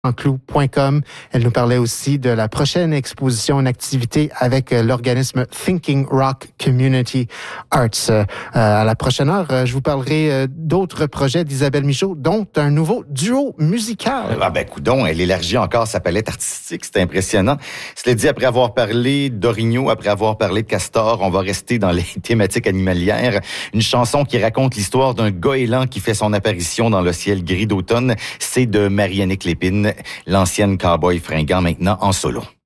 enclou.com. Elle nous parlait aussi de la prochaine exposition, une activité avec l'organisme Thinking Rock Community Arts. À la prochaine heure, je vous parlerai d'autres projets d'Isabelle Michaud, dont un nouveau duo musical. Ah ben, coudonc, elle élargit encore sa palette artistique, c'est impressionnant. Cela dit, après avoir parlé d'orignaux, après avoir parlé de castor, on va rester dans les thématiques animalières. Une chanson qui raconte l'histoire d'un goéland qui fait son apparition dans le ciel gris d'automne, c'est de Marie-Annick Lépine, l'ancienne cowboy fringant, maintenant en solo.